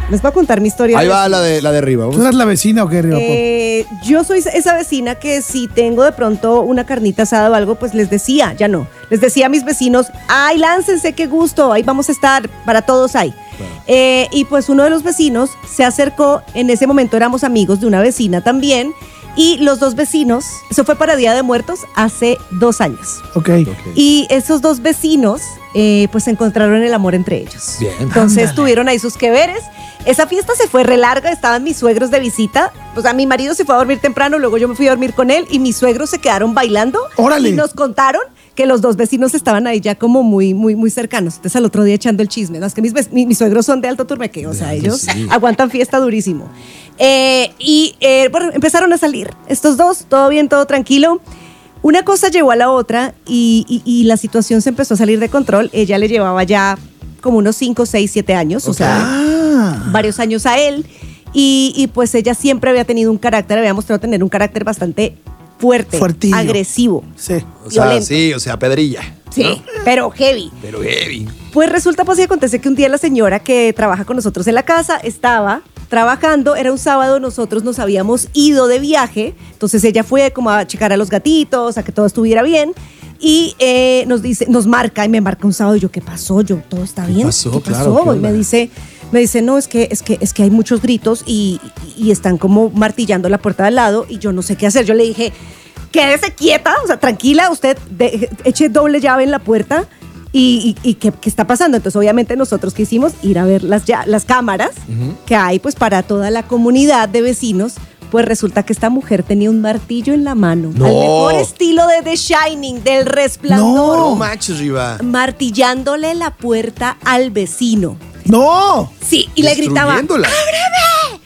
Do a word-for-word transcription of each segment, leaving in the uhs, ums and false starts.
Les voy a contar mi historia. Ahí va la de, la de arriba. ¿Tú eres la vecina o qué, Rivapo? Eh, yo soy esa vecina que si tengo de pronto una carnita asada o algo, pues les decía, ya no. Les decía a mis vecinos, ay, láncense, qué gusto, ahí vamos a estar, para todos ahí. Claro. Eh, y pues uno de los vecinos se acercó, en ese momento éramos amigos de una vecina también, y los dos vecinos, eso fue para Día de Muertos hace dos años. Ok. Okay. Y esos dos vecinos, eh, pues encontraron el amor entre ellos. Bien. Entonces Ándale. tuvieron ahí sus que veres. Esa fiesta se fue re larga, estaban mis suegros de visita. O sea, mi marido se fue a dormir temprano, luego yo me fui a dormir con él y mis suegros se quedaron bailando. ¡Órale! Y nos contaron que los dos vecinos estaban ahí ya como muy, muy, muy cercanos. Entonces al otro día echando el chisme. No, es que mis, mi, mis suegros son de Alto Turmeque, o sea, De ellos sí. aguantan fiesta durísimo. Eh, y eh, bueno, empezaron a salir estos dos, todo bien, todo tranquilo. Una cosa llevó a la otra y, y, y la situación se empezó a salir de control. Ella le llevaba ya como unos cinco, seis, siete años, okay. O sea, Ah. varios años a él. Y, y pues ella siempre había tenido un carácter, había mostrado tener un carácter bastante fuerte, Fuertillo. agresivo. Sí. O sea, violento. sí, o sea, pedrilla. Sí, ¿no? pero heavy. Pero heavy. Pues resulta, pues y acontece que un día la señora que trabaja con nosotros en la casa estaba trabajando, era un sábado, nosotros nos habíamos ido de viaje, entonces ella fue como a checar a los gatitos, a que todo estuviera bien, y eh, nos dice, nos marca, y me marca un sábado, y yo, ¿qué pasó? Yo, ¿todo está bien? ¿Qué pasó? ¿Qué Claro, pasó? ¿qué Y me onda? dice, me dice, no, es que, es que, es que hay muchos gritos y, y están como martillando la puerta de al lado, y yo no sé qué hacer. Yo le dije, quédese quieta, o sea, tranquila, usted de, eche doble llave en la puerta. ¿Y, y, y ¿qué, qué está pasando? Entonces, obviamente, nosotros quisimos ir a ver las, ya, las cámaras uh-huh. que hay pues para toda la comunidad de vecinos. Pues resulta que esta mujer tenía un martillo en la mano. No. Al mejor estilo de The Shining, del Resplandor. No manches, Riva. Martillándole la puerta al vecino. ¡No! Sí, y le gritaba, Destruyéndola. ¡ábreme!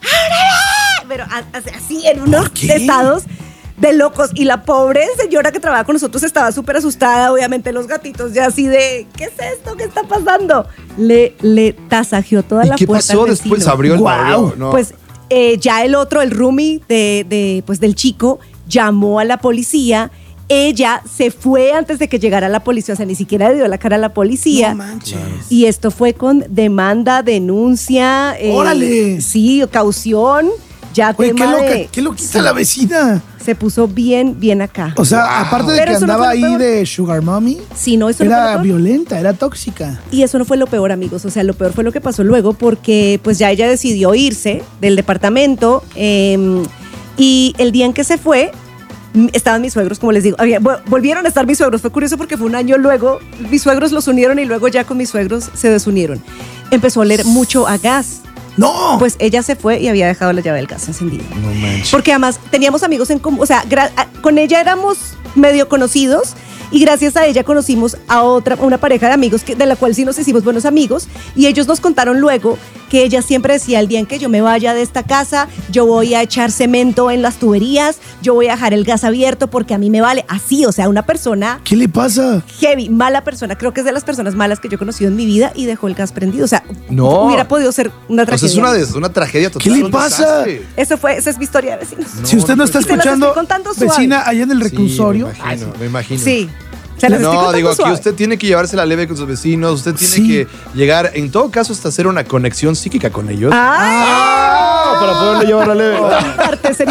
¡ábreme! Pero así, en unos estados de locos. Y la pobre señora que trabaja con nosotros estaba súper asustada. Obviamente los gatitos ya así de, ¿qué es esto? ¿Qué está pasando? Le, le tasajeó toda ¿Y la qué puerta pasó al después? vecino. Abrió el Wow. barrio. No. Pues eh, ya el otro, el roomie de, de, pues, del chico, llamó a la policía. Ella se fue antes de que llegara la policía, o sea, ni siquiera le dio la cara a la policía. No manches. Y esto fue con demanda, denuncia. Eh, ¡Órale! Sí, caución. Ya Oye, tema qué loca, de, qué loquita la vecina. Se puso bien, bien acá. O sea, Wow. aparte de Pero que eso no andaba fue lo ahí peor. de Sugar Mommy, Sí, no, eso no fue lo era peor. violenta, era tóxica. Y eso no fue lo peor, amigos. O sea, lo peor fue lo que pasó luego porque pues ya ella decidió irse del departamento eh, y el día en que se fue estaban mis suegros, como les digo. Había, volvieron a estar mis suegros. Fue curioso porque fue un año luego. Mis suegros los unieron y luego ya con mis suegros se desunieron. Empezó a oler mucho a gas. ¡No! Pues ella se fue y había dejado la llave del gas encendida. No manches. Porque además teníamos amigos en común, o sea, gra- con ella éramos medio conocidos y gracias a ella conocimos a otra, una pareja de amigos que, de la cual sí nos hicimos buenos amigos y ellos nos contaron luego que ella siempre decía, el día en que yo me vaya de esta casa, yo voy a echar cemento en las tuberías, yo voy a dejar el gas abierto porque a mí me vale. Así, o sea, una persona ¿Qué le pasa? heavy, mala persona, creo que es de las personas malas que yo he conocido en mi vida y dejó el gas prendido, o sea, No. hubiera podido ser una O tragedia. sea, es una, des- una tragedia total. ¿Qué le un pasa? desastre. Eso fue, esa es mi historia de vecinos. No, Si usted no está Se las escuchando, estoy contando suave. vecina, allá en el Sí, reclusorio. me imagino, me imagino. Sí. Se las estoy No, contando digo, aquí suave. usted tiene que llevársela leve con sus vecinos, usted tiene Sí. que llegar, en todo caso, hasta hacer una conexión psíquica con ellos. Ah, Ah, para poderle llevarla leve. parte, sería